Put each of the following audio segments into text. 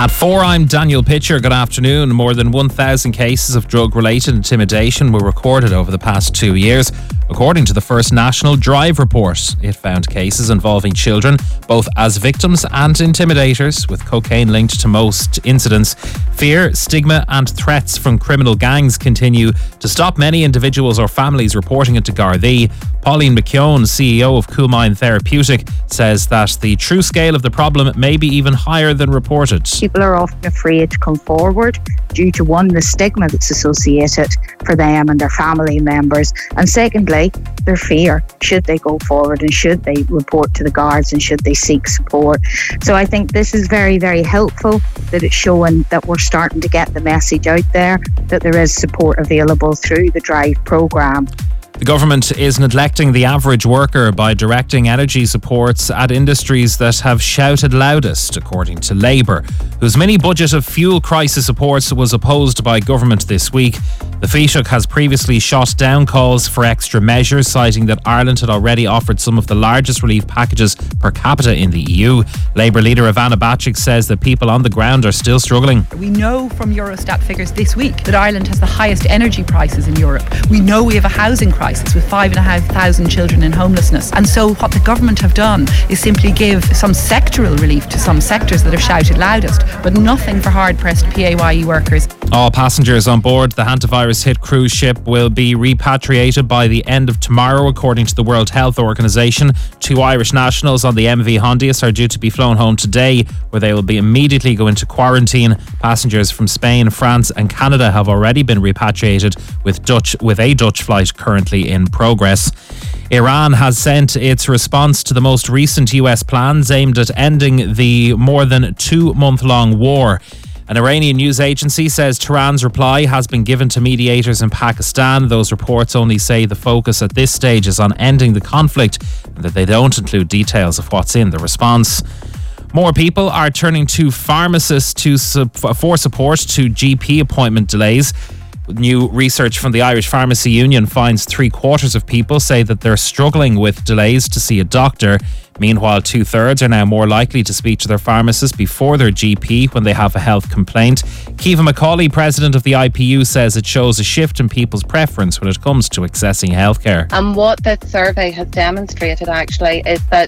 At 4, I'm Daniel Pitcher. Good afternoon. More than 1,000 cases of drug-related intimidation were recorded over the past 2 years. According to the first National Drive report, it found cases involving children, both as victims and intimidators, with cocaine linked to most incidents. Fear, stigma and threats from criminal gangs continue to stop many individuals or families reporting it to Gardaí. Pauline McKeown, CEO of Coolmine Therapeutic, says that the true scale of the problem may be even higher than reported. People are often afraid to come forward due to, one, the stigma that's associated for them and their family members, and secondly, their fear. Should they go forward and should they report to the guards and should they seek support? So I think this is very, very helpful that it's showing that we're starting to get the message out there that there is support available through the Drive programme. The government is neglecting the average worker by directing energy supports at industries that have shouted loudest, according to Labour, whose mini budget of fuel crisis supports was opposed by government this week. The Taoiseach has previously shot down calls for extra measures, citing that Ireland had already offered some of the largest relief packages per capita in the EU. Labour leader Ivana Bacik says that people on the ground are still struggling. We know from Eurostat figures this week that Ireland has the highest energy prices in Europe. We know we have a housing crisis with 5,500 children in homelessness. And so what the government have done is simply give some sectoral relief to some sectors that have shouted loudest, but nothing for hard-pressed PAYE workers. All passengers on board the hantavirus-hit cruise ship will be repatriated by the end of tomorrow, according to the World Health Organization. 2 Irish nationals on the MV Hondius are due to be flown home today, where they will be immediately go into quarantine. Passengers from Spain, France and Canada have already been repatriated, with a Dutch flight currently in progress. Iran has sent its response to the most recent US plans aimed at ending the more than 2-month-long war. An Iranian news agency says Tehran's reply has been given to mediators in Pakistan. Those reports only say the focus at this stage is on ending the conflict and that they don't include details of what's in the response. More people are turning to pharmacists for support to GP appointment delays. New research from the Irish Pharmacy Union finds 3/4 of people say that they're struggling with delays to see a doctor. Meanwhile, 2/3 are now more likely to speak to their pharmacist before their GP when they have a health complaint. Kiva McCauley, president of the IPU, says it shows a shift in people's preference when it comes to accessing healthcare. And what this survey has demonstrated actually is that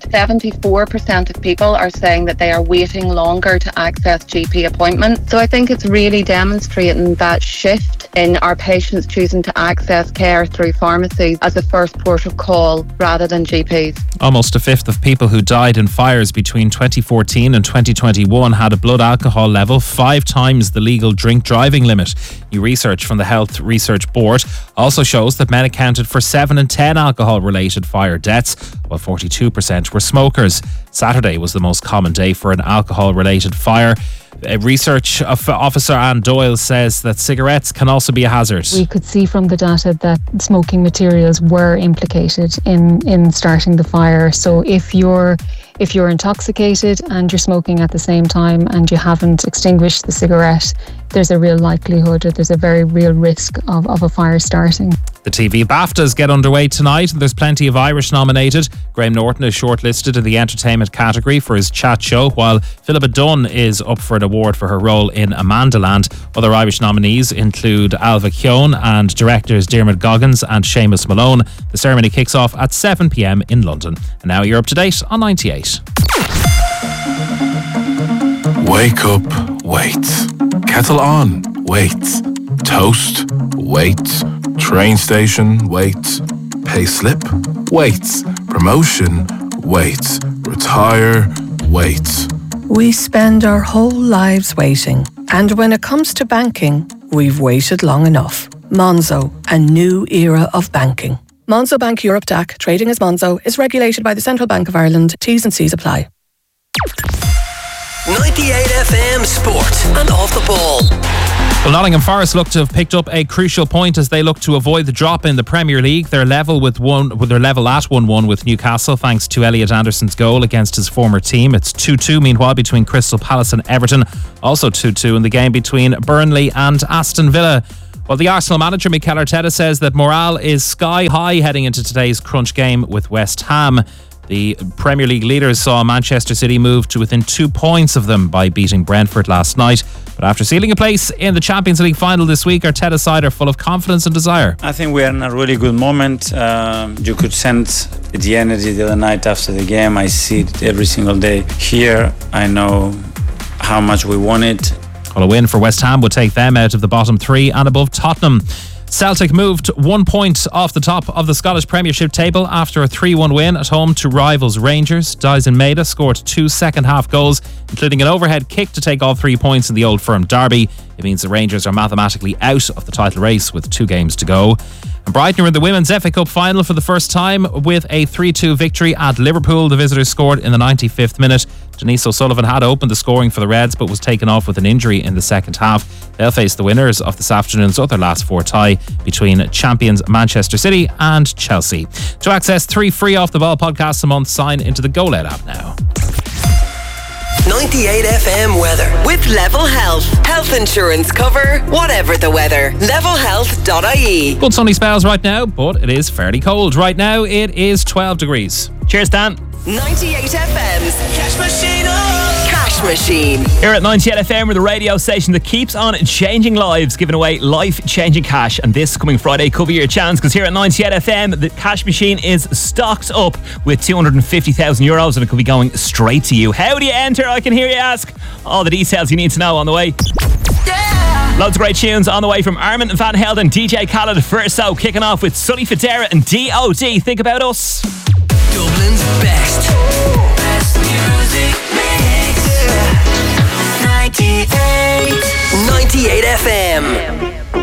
74% of people are saying that they are waiting longer to access GP appointments. So I think it's really demonstrating that shift in our patients choosing to access care through pharmacies as a first port of call rather than GPs. Almost a fifth of people who died in fires between 2014 and 2021 had a blood alcohol level 5 times the legal drink driving limit. New research from the Health Research Board also shows that men accounted for 7 in 10 alcohol-related fire deaths, while 42% were smokers. Saturday was the most common day for an alcohol-related fire. Research officer Anne Doyle says that cigarettes can also be a hazard. We could see from the data that smoking materials were implicated in starting the fire. So if you're intoxicated and you're smoking at the same time and you haven't extinguished the cigarette, there's a real likelihood, or there's a very real risk of a fire starting. The TV BAFTAs get underway tonight and there's plenty of Irish nominated. Graham Norton is shortlisted in the entertainment category for his chat show, while Philippa Dunn is up for an award for her role in Amandaland. Other Irish nominees include Alva Keown and directors Diarmuid Goggins and Seamus Malone. The ceremony kicks off at 7 p.m. in London. And now you're up to date on 98. Wake up, wait. Kettle on, wait. Toast, wait. Train station, wait. Pay slip, wait. Promotion, wait. Retire, wait. We spend our whole lives waiting. And when it comes to banking, we've waited long enough. Monzo, a new era of banking. Monzo Bank Europe DAC, trading as Monzo, is regulated by the Central Bank of Ireland. T's and C's apply. 98 FM Sport and Off the Ball. Well, Nottingham Forest look to have picked up a crucial point as they look to avoid the drop in the Premier League. They're level at 1-1 with Newcastle thanks to Elliot Anderson's goal against his former team. It's 2-2 meanwhile between Crystal Palace and Everton. Also 2-2 in the game between Burnley and Aston Villa. Well, the Arsenal manager Mikel Arteta says that morale is sky high heading into today's crunch game with West Ham. The Premier League leaders saw Manchester City move to within 2 points of them by beating Brentford last night. But after sealing a place in the Champions League final this week, Arteta's side are full of confidence and desire. I think we are in a really good moment. You could sense the energy the other night after the game. I see it every single day here. I know how much we want it. Well, a win for West Ham would take them out of the bottom 3 and above Tottenham. Celtic moved 1 point off the top of the Scottish Premiership table after a 3-1 win at home to rivals Rangers. Dyson Maeda scored 2 second-half goals, including an overhead kick to take all 3 points in the Old Firm derby. It means the Rangers are mathematically out of the title race with 2 games to go. And Brighton are in the Women's FA Cup final for the first time with a 3-2 victory at Liverpool. The visitors scored in the 95th minute. Denise O'Sullivan had opened the scoring for the Reds but was taken off with an injury in the second half. They'll face the winners of this afternoon's other last 4 tie between champions Manchester City and Chelsea. To access 3 free Off the Ball podcasts a month, sign into the GoLed app now. 98 FM weather with Level Health. Health insurance cover, whatever the weather. Levelhealth.ie. Good sunny spells right now, but it is fairly cold. Right now it is 12 degrees. Cheers, Dan. 98 FM's Cash Machine. Cash Machine. Here at 98 FM, we're the radio station that keeps on changing lives, giving away life-changing cash. And this coming Friday could be your chance, because here at 98 FM, the Cash Machine is stocked up with €250,000 and it could be going straight to you. How do you enter, I can hear you ask? All the details you need to know on the way. Yeah! Loads of great tunes on the way from Armin van Helden, DJ Khaled, Verso, kicking off with Sonny Fodera and D.O.D. Think About Us. Dublin's best music mix. 98 FM.